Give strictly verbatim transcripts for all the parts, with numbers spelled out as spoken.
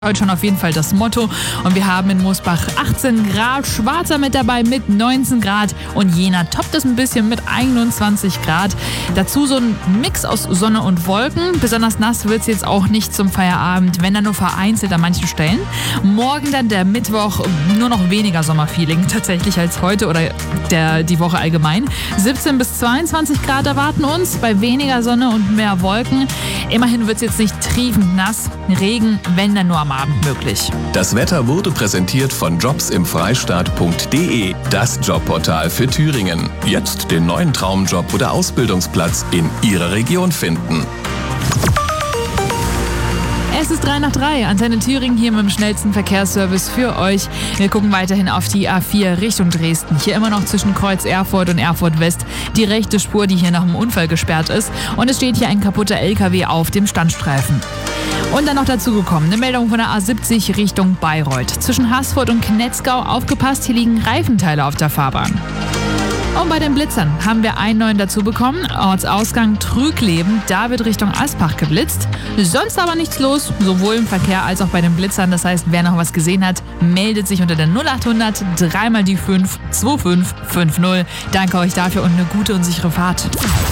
Heute schon auf jeden Fall das Motto. Und wir haben in Mosbach achtzehn Grad, Schwarza mit dabei mit neunzehn Grad und Jena toppt es ein bisschen mit einundzwanzig Grad. Dazu so ein Mix aus Sonne und Wolken. Besonders nass wird es jetzt auch nicht zum Feierabend, wenn dann nur vereinzelt an manchen Stellen. Morgen dann der Mittwoch, nur noch weniger Sommerfeeling tatsächlich als heute oder der, die Woche allgemein. siebzehn bis zweiundzwanzig Grad erwarten uns, bei weniger Sonne und mehr Wolken. Immerhin wird es jetzt nicht triefend nass. Regen, wenn dann nur am Abend möglich. Das Wetter wurde präsentiert von jobs im freistaat punkt de, das Jobportal für Thüringen. Jetzt den neuen Traumjob oder Ausbildungsplatz in Ihrer Region finden. Es ist drei nach drei, Antenne Thüringen hier mit dem schnellsten Verkehrsservice für euch. Wir gucken weiterhin auf die A vier Richtung Dresden. Hier immer noch zwischen Kreuz Erfurt und Erfurt West die rechte Spur, die hier nach dem Unfall gesperrt ist. Und es steht hier ein kaputter L K W auf dem Standstreifen. Und dann noch dazu gekommen, eine Meldung von der A siebzig Richtung Bayreuth. Zwischen Haßfurt und Knetzgau aufgepasst, hier liegen Reifenteile auf der Fahrbahn. Und bei den Blitzern haben wir einen neuen dazu bekommen. Ortsausgang Trügleben, da wird Richtung Aspach geblitzt. Sonst aber nichts los, sowohl im Verkehr als auch bei den Blitzern. Das heißt, wer noch was gesehen hat, meldet sich unter der null acht hundert drei mal die fünf zwei fünf fünf null. Danke euch dafür und eine gute und sichere Fahrt.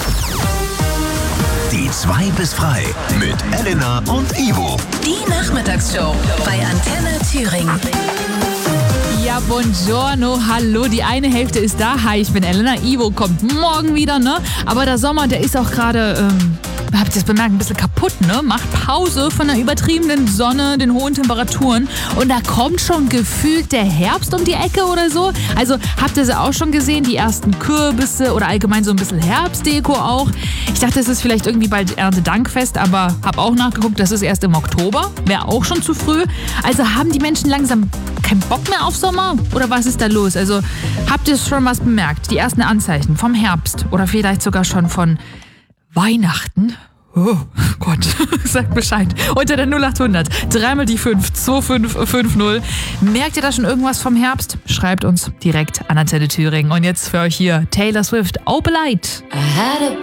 Die zwei bis frei mit Elena und Ivo. Die Nachmittagsshow bei Antenne Thüringen. Ja, buongiorno, hallo, die eine Hälfte ist da. Hi, ich bin Elena, Ivo kommt morgen wieder, ne? Aber der Sommer, der ist auch gerade, ähm, habt ihr das bemerkt, ein bisschen kaputt, ne? Macht Pause von der übertriebenen Sonne, den hohen Temperaturen und da kommt schon gefühlt der Herbst um die Ecke oder so. Also habt ihr sie auch schon gesehen, die ersten Kürbisse oder allgemein so ein bisschen Herbstdeko auch. Ich dachte, es ist vielleicht irgendwie bald Erntedankfest, aber hab auch nachgeguckt, das ist erst im Oktober, wäre auch schon zu früh. Also haben die Menschen langsam keinen Bock mehr auf Sommer? Oder was ist da los? Also habt ihr schon was bemerkt? Die ersten Anzeichen vom Herbst oder vielleicht sogar schon von Weihnachten? Oh Gott, sagt Bescheid. Unter der null acht hundert drei mal die fünf zwei fünf fünf null. Merkt ihr da schon irgendwas vom Herbst? Schreibt uns direkt an Antenne Thüringen. Und jetzt für euch hier Taylor Swift, Opalite. I had a